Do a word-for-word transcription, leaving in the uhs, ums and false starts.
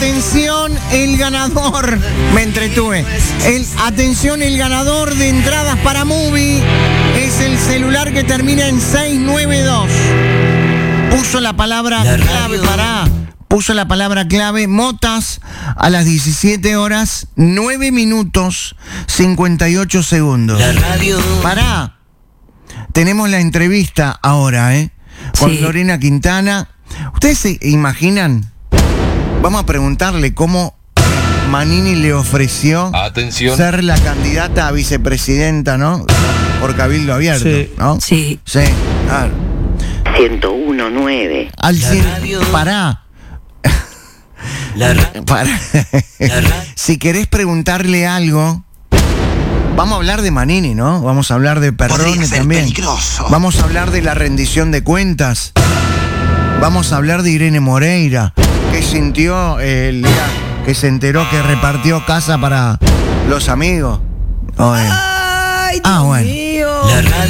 atención, el ganador. Me entretuve. El, atención, el ganador de entradas para Movie es el celular que termina en seis nueve dos. Puso la palabra la clave para... Puso la palabra clave Motas a las diecisiete horas, nueve minutos, cincuenta y ocho segundos. La radio. Pará. Tenemos la entrevista ahora, ¿eh? Con sí. Lorena Quintana. ¿Ustedes se imaginan? Vamos a preguntarle cómo Manini le ofreció Atención. ser la candidata a vicepresidenta, ¿no? Por Cabildo Abierto, sí. ¿no? Sí. Sí, claro. ciento uno punto nueve. Al cien... Pará. La ra- Pará. La ra- Si querés preguntarle algo... Vamos a hablar de Manini, ¿no? Vamos a hablar de Perrone también. Peligroso. Vamos a hablar de la rendición de cuentas. Vamos a hablar de Irene Moreira, que sintió eh, el día que se enteró que repartió casa para los amigos. Oye. Ay, Dios Ah, bueno. mío. La radio.